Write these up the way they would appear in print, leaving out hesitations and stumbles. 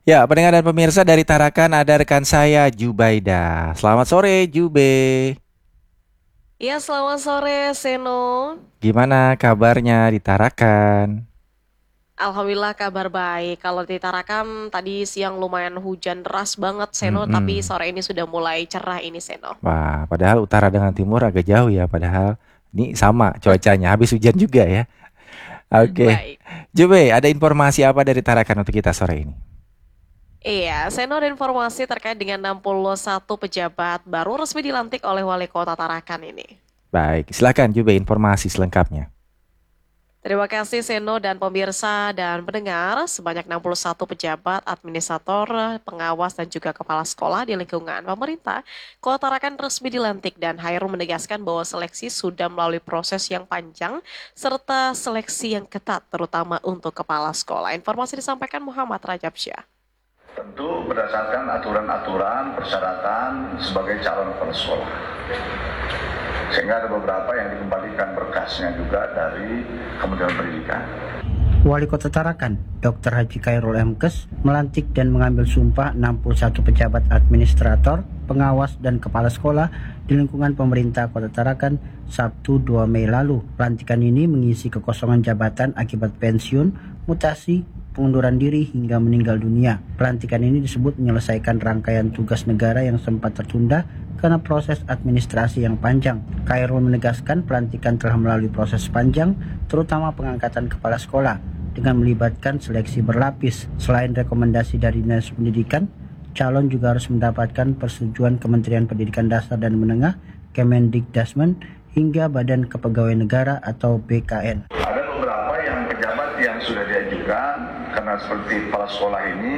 Ya, pendengar dan pemirsa dari Tarakan ada rekan saya Jubaida. Selamat sore Jube. Iya, selamat sore, Seno. Gimana kabarnya di Tarakan? Alhamdulillah kabar baik. Kalau di Tarakan tadi siang lumayan hujan deras banget, Seno, tapi Mm-mm. sore ini sudah mulai cerah ini, Seno. Wah, padahal utara dengan timur agak jauh ya. Padahal ini sama cuacanya. Habis hujan juga ya. Oke. Baik. Jube, ada informasi apa dari Tarakan untuk kita sore ini? Iya, Seno ada informasi terkait dengan 61 pejabat baru resmi dilantik oleh Wali Kota Tarakan ini. Baik, silakan Jube informasi selengkapnya. Terima kasih Seno dan pemirsa dan pendengar, sebanyak 61 pejabat, administrator, pengawas dan juga kepala sekolah di lingkungan pemerintah, Kota Tarakan resmi dilantik dan Hairul menegaskan bahwa seleksi sudah melalui proses yang panjang serta seleksi yang ketat terutama untuk kepala sekolah. Informasi disampaikan Muhammad Rajab Syah. Tentu berdasarkan aturan-aturan persyaratan sebagai calon kepala sekolah. Sehingga ada beberapa yang dikembalikan berkasnya juga dari Kementerian Pendidikan. Wali Kota Tarakan, Dr. Haji Khairul Mkes, melantik dan mengambil sumpah 61 pejabat administrator, pengawas, dan kepala sekolah di lingkungan pemerintah Kota Tarakan Sabtu 2 Mei lalu. Pelantikan ini mengisi kekosongan jabatan akibat pensiun, mutasi, pengunduran diri, hingga meninggal dunia. Pelantikan ini disebut menyelesaikan rangkaian tugas negara yang sempat tertunda karena proses administrasi yang panjang. Khairul menegaskan pelantikan telah melalui proses panjang, terutama pengangkatan kepala sekolah, dengan melibatkan seleksi berlapis. Selain rekomendasi dari Dinas Pendidikan, calon juga harus mendapatkan persetujuan Kementerian Pendidikan Dasar dan Menengah, Kemendikdasmen, hingga Badan Kepegawaian Negara atau BKN. Ada beberapa yang pejabat yang sudah diajukan karena seperti kepala sekolah ini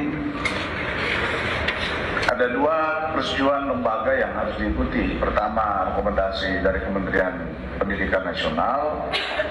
ada dua persetujuan lembaga yang harus diikuti. Pertama, rekomendasi dari Kementerian Pendidikan Nasional,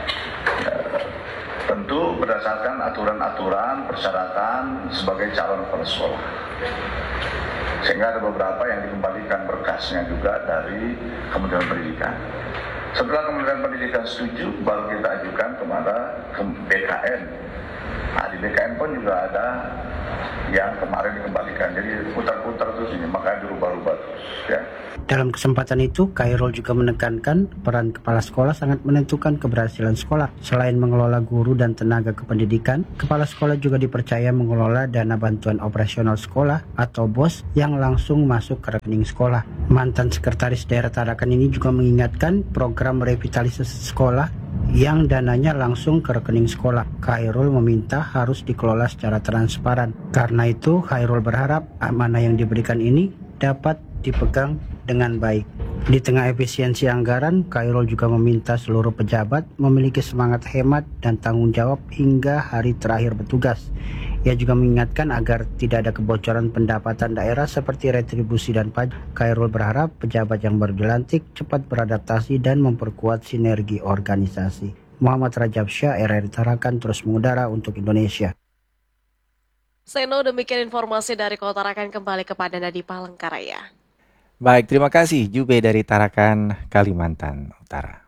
tentu berdasarkan aturan-aturan persyaratan sebagai calon kepala sekolah. Sehingga ada beberapa yang dikembalikan berkasnya juga dari Kementerian Pendidikan. Setelah Kementerian Pendidikan setuju, baru kita ajukan kepada BKN. Nah, di BKN pun juga ada yang kemarin dikembalikan. Jadi putar-putar terus ini, makanya dirubah-rubah terus. Ya. Dalam kesempatan itu, Khairul juga menekankan peran kepala sekolah sangat menentukan keberhasilan sekolah. Selain mengelola guru dan tenaga kependidikan, kepala sekolah juga dipercaya mengelola dana bantuan operasional sekolah atau BOS yang langsung masuk ke rekening sekolah. Mantan Sekretaris Daerah Tarakan ini juga mengingatkan program revitalisasi sekolah yang dananya langsung ke rekening sekolah. Khairul meminta harus dikelola secara transparan. Karena itu, Khairul berharap amanah yang diberikan ini dapat dipegang dengan baik. Di tengah efisiensi anggaran, Khairul juga meminta seluruh pejabat memiliki semangat hemat dan tanggung jawab hingga hari terakhir bertugas. Ia juga mengingatkan agar tidak ada kebocoran pendapatan daerah seperti retribusi dan pajak. Khairul berharap pejabat yang baru dilantik cepat beradaptasi dan memperkuat sinergi organisasi. Muhammad Rajab Syah, RRI Tarakan, terus mengudara untuk Indonesia. Seno, demikian informasi dari Kota Tarakan, kembali kepada Nadi Palangkaraya. Baik, terima kasih Jube dari Tarakan, Kalimantan Utara.